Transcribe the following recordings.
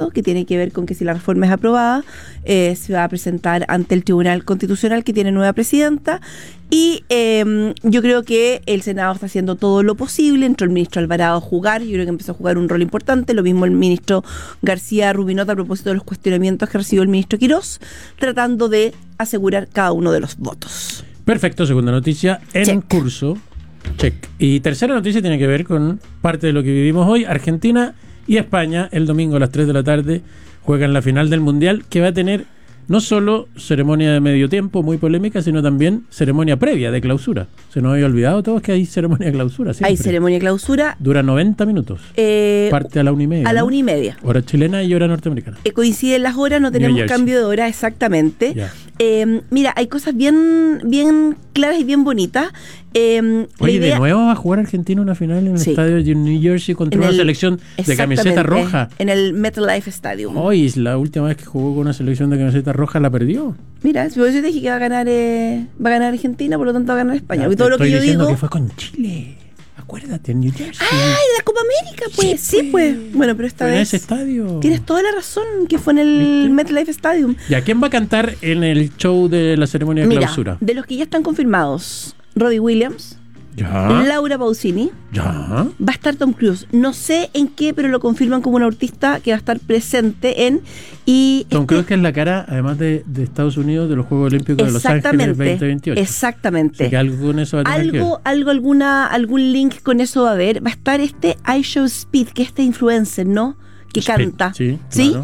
plazo, que tiene que ver con que si la reforma es aprobada, se va a presentar ante el Tribunal Constitucional, que tiene nueva presidenta, y yo creo que el Senado está haciendo todo lo posible. Entró el ministro Alvarado a jugar, yo creo que empezó a jugar un rol importante, lo mismo el ministro García Rubinot a propósito de los cuestionamientos que recibió el ministro Quirós, tratando de asegurar cada uno de los votos. Perfecto, segunda noticia en curso. Check. Y tercera noticia tiene que ver con parte de lo que vivimos hoy. Argentina y España el domingo a las 3 de la tarde juegan la final del Mundial, que va a tener no solo ceremonia de medio tiempo muy polémica, sino también ceremonia previa de clausura. Se nos había olvidado todos que hay ceremonia de clausura siempre. Hay ceremonia de clausura. Dura 90 minutos. Parte a la 1:30. A la ¿no? 1:30. Hora chilena y hora norteamericana. Coinciden las horas, no tenemos cambio de hora exactamente. Mira, hay cosas bien claras y bien bonitas. Oye, de nuevo va a jugar Argentina una final en el estadio de New Jersey contra una selección de camiseta roja. En el MetLife Stadium. Hoy, la última vez que jugó con una selección de camiseta roja la perdió. Mira, yo te dije que va a ganar Argentina, por lo tanto va a ganar España. Porque todo lo que yo digo que fue con Chile. Acuérdate, en New Jersey. La Copa América, pues. Sí, pues. Bueno, pero esta vez. En ese estadio. Tienes toda la razón, que fue en el MetLife Stadium. ¿Y a quién va a cantar en el show de la ceremonia de clausura? De los que ya están confirmados: Robbie Williams, Laura Pausini, va a estar Tom Cruise. No sé en qué, pero lo confirman como un artista que va a estar presente en. Tom Cruise, que es la cara, además de Estados Unidos, de los Juegos Olímpicos de Los Ángeles 2028. Exactamente. O sea, que algo con eso va a tener que ver. Algún link con eso va a haber. Va a estar I Show Speed, que es este influencer, ¿no? Que canta. Sí, claro.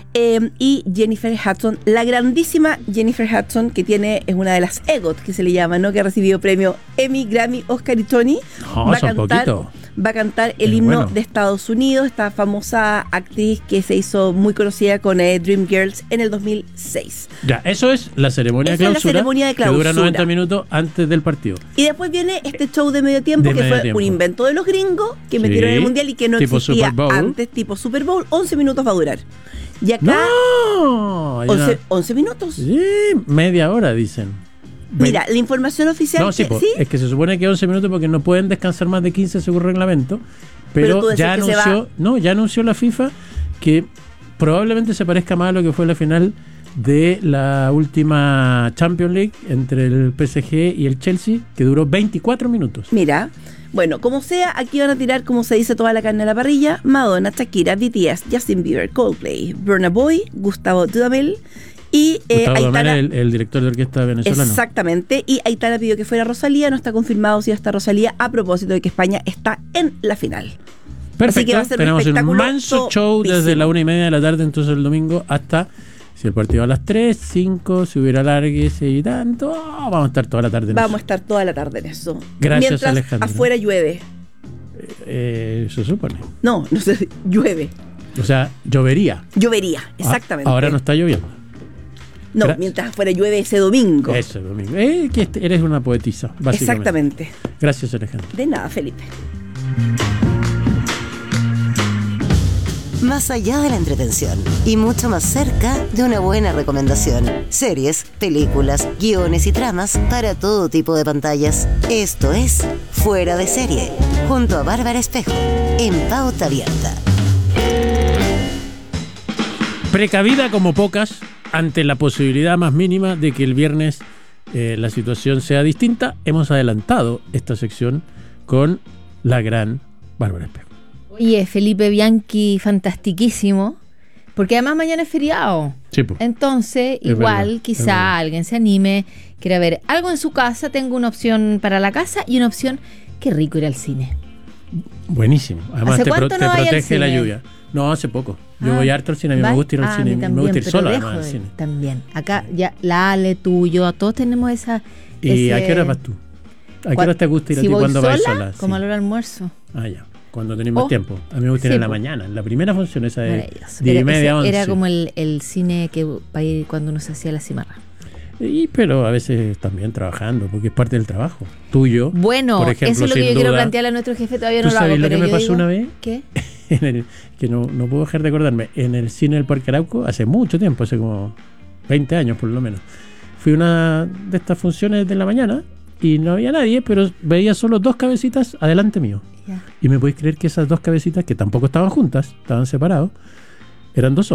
Y Jennifer Hudson, la grandísima Jennifer Hudson, que es una de las EGOT, que se le llama, ¿no? Que ha recibido premio Emmy, Grammy, Oscar y Tony. Va a cantar el himno de Estados Unidos, esta famosa actriz que se hizo muy conocida con Dreamgirls en el 2006. Ya, eso es la ceremonia de clausura, que dura 90 minutos antes del partido. Y después viene este show de medio tiempo, un invento de los gringos, que metieron en el Mundial y que no existía antes, tipo Super Bowl. 11 minutos va a durar. Y acá, 11 minutos. Sí, media hora, dicen. Mira, la información oficial... No, sí, es que se supone que 11 minutos porque no pueden descansar más de 15 según reglamento. Pero ya anunció la FIFA que probablemente se parezca más a lo que fue la final de la última Champions League entre el PSG y el Chelsea, que duró 24 minutos. Mira, bueno, como sea, aquí van a tirar, como se dice, toda la carne a la parrilla: Madonna, Shakira, BTS, Justin Bieber, Coldplay, Burna Boy, Gustavo Dudamel y Aitana, el director de orquesta venezolano. Exactamente, y Aitana pidió que fuera Rosalía. No está confirmado si va a estar Rosalía, a propósito de que España está en la final. Perfecto, así que va a ser tenemos un manso show desde la 1:30 de la tarde, entonces el domingo, hasta, si el partido a las 3, 5, si hubiera alargues y tanto, vamos a estar toda la tarde en eso. Vamos a estar toda la tarde en eso. Gracias, mientras Alejandra. Afuera llueve. Se supone. No sé, llueve. O sea, llovería. Llovería, exactamente. Ahora no está lloviendo. No, mientras afuera llueve ese domingo. Ese domingo. Que eres una poetisa, básicamente. Exactamente. Gracias, Alejandra. De nada, Felipe. Más allá de la entretención y mucho más cerca de una buena recomendación. Series, películas, guiones y tramas para todo tipo de pantallas. Esto es Fuera de Serie, junto a Bárbara Espejo, en Pauta Abierta. Precavida como pocas ante la posibilidad más mínima de que el viernes la situación sea distinta, hemos adelantado esta sección con la gran Bárbara Espejo. Oye, Felipe Bianchi, fantastiquísimo, porque además mañana es feriado. Sí, pues. Entonces, Es igual, verdad, quizá alguien se anime, quiera ver algo en su casa. Tengo una opción para la casa y una opción, qué rico ir al cine. Buenísimo. Además, ¿Hace te cuánto no vas al protege la cine? lluvia. No, hace poco. Yo voy harto al cine, a mí me gusta ir al cine. Me gusta ir solo además al cine. También. Acá, ya, la Ale, tú, yo, todos tenemos esa... ¿Y a qué hora vas tú? ¿A qué hora te gusta ir a ti cuando vas sola? Como a la hora del almuerzo. Ya. Cuando tenés más tiempo. A mí me gusta ir en la mañana. En la primera función, esa de 10:30, 11. Era como el cine que para ir cuando uno se hacía la cimarra. Pero a veces también trabajando, porque es parte del trabajo tuyo. Bueno, por ejemplo, eso es lo que yo quiero plantearle a nuestro jefe, todavía no lo hago. ¿Tú sabes lo que me pasó una vez? ¿Qué? Que no puedo dejar de acordarme. En el cine del Parque Arauco, hace mucho tiempo, hace como 20 años por lo menos, fui a una de estas funciones de la mañana y no había nadie, pero veía solo 2 cabecitas adelante mío. Ya. Y me podéis creer que esas 2 cabecitas, que tampoco estaban juntas, estaban separados, eran 2